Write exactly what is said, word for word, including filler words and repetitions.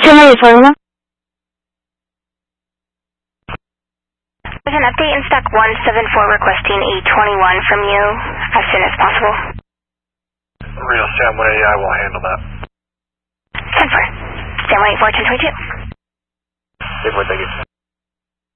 现在有传吗？ There's an update in Stack one seven four requesting a twenty-one from you as soon as possible. Real Sam one eighty, I will handle that. ten four. Sam one eighty-four, ten twenty-two. ten four, thank you.